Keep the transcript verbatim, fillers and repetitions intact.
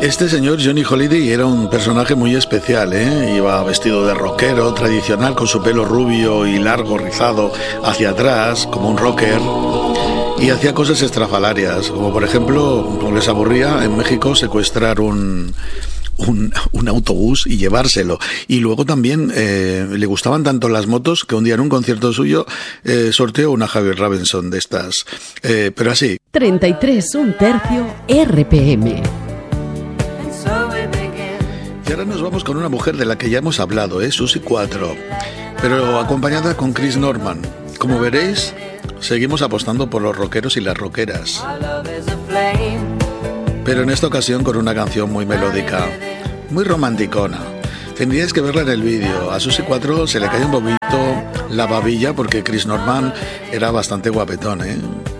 Este señor Johnny Holiday era un personaje muy especial, ¿eh? Iba vestido de rockero tradicional con su pelo rubio y largo rizado hacia atrás, como un rocker, y hacía cosas estrafalarias, como por ejemplo, como les aburría en México, secuestrar un... Un, un autobús y llevárselo. Y luego también eh, le gustaban tanto las motos que un día en un concierto suyo eh, sorteó una Harley Davidson de estas. Eh, pero así. treinta y tres, un tercio, R P M. Y ahora nos vamos con una mujer de la que ya hemos hablado, ¿eh? Susie cuatro, pero acompañada con Chris Norman. Como veréis, seguimos apostando por los rockeros y las rockeras. Pero en esta ocasión con una canción muy melódica, muy romanticona. Tendríais que verla en el vídeo. A Susie cuatro se le cae un poquito la babilla porque Chris Norman era bastante guapetón, ¿eh?